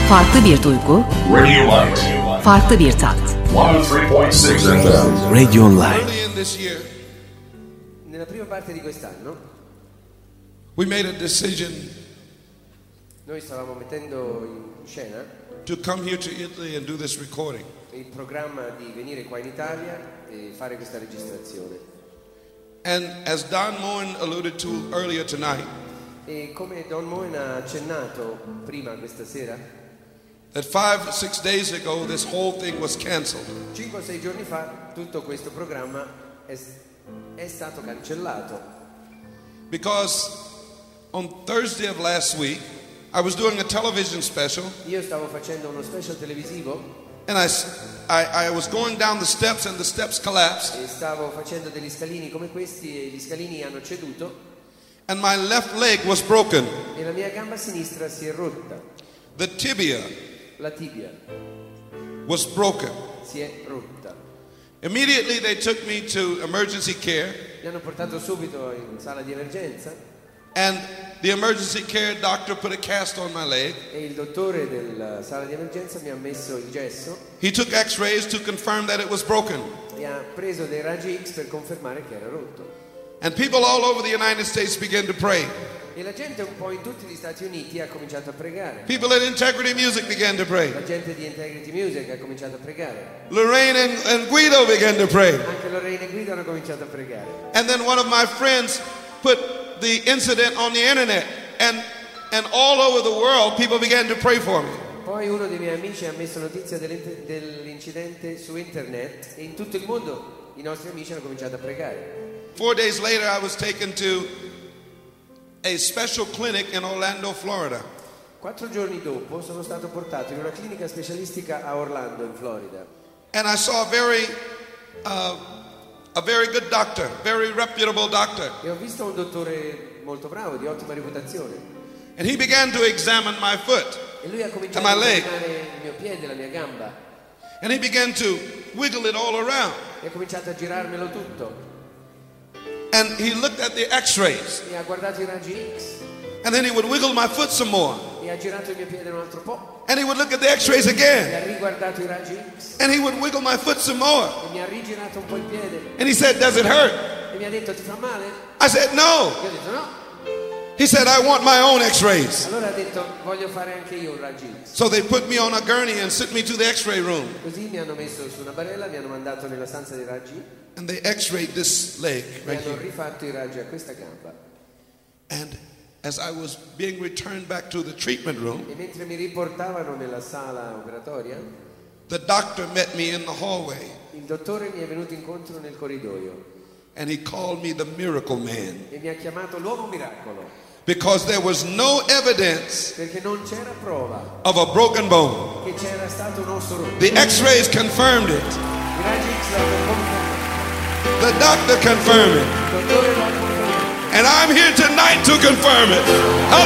Farklı bir duygu, Radio Light, farklı bir tat. 103.6 FM. Radio Online. Early in this year, Nella prima parte di quest'anno we made a decision noi stavamo mettendo in scena to come here to Italy and do this recording. il programma di venire qua in Italia e fare questa registrazione. And as Don Moen alluded to earlier tonight, E come Don Moen ha accennato prima questa sera, that 5-6 days ago this whole thing was canceled. 5 o 6 giorni fa tutto questo programma è stato cancellato. Because on Thursday of last week, I was doing a television special, Io stavo facendo uno special televisivo and I was going down the steps and the steps collapsed, e stavo facendo degli scalini come questi e gli scalini hanno ceduto and my left leg was broken. e la mia gamba sinistra si è rotta. The tibia La tibia was broken. si è rotta. Immediately they took me to emergency care, Mi hanno portato subito in sala di emergenza and the emergency care doctor put a cast on my leg. e il dottore della sala di emergenza mi ha messo il gesso He took x-rays to confirm that it was broken. e ha preso dei raggi X per confermare che era rotto. And people all over the United States began to pray. E la gente un po' in tutti gli Stati Uniti ha cominciato a pregare. People at Integrity Music began to pray. La gente di Integrity Music ha cominciato a pregare. Lorraine and Guido began to pray. Anche Lorraine e Guido hanno cominciato a pregare. And then one of my friends put the incident on the internet, and all over the world people began to pray for me. Poi uno dei miei amici ha messo notizia dell'incidente su internet e in tutto il mondo i nostri amici hanno cominciato a pregare. 4 days later I was taken to a special clinic in Orlando, Florida. 4 giorni dopo sono stato portato in una clinica specialistica a Orlando, in Florida. And I saw a very good doctor, very reputable doctor. E ho visto un dottore molto bravo, di ottima reputazione. And he began to examine my foot. E lui ha cominciato My a leg. esaminare il mio piede, la mia gamba. And he began to wiggle it all around. E ha cominciato a girarmelo tutto. And he looked at the x-rays. E ha guardato i raggi X. And then he would wiggle my foot some more. E ha girato il mio piede un altro po'. And he would look at the x-rays E again. ha riguardato i raggi X. And he would wiggle my foot some more. E mi ha rigirato un po' il piede. And he said, "Does it hurt?" E mi ha detto, ti fa male? I said, "No." Io ho detto no. He said, "I want my own x-rays." Allora ha detto, voglio fare anche io un raggi X. So they put me on a gurney and sent me to the x-ray room. Così mi hanno messo su una barella, mi hanno mandato nella stanza dei raggi And they x-rayed this leg e right hanno here. rifatto i raggi a questa gamba. And as I was being returned back to the treatment room, E mentre mi riportavano nella sala operatoria, the doctor met me in the hallway il dottore mi è venuto incontro nel corridoio and he called me the miracle man e mi ha chiamato l'uomo miracolo, because there was no evidence perché non c'era prova of a broken bone. che c'era stato un osso rotto. The x-rays confirmed it. I raggi X l'hanno confermato, The doctor confirmed it. il dottore lo ha confermato. And I'm here tonight to confirm it.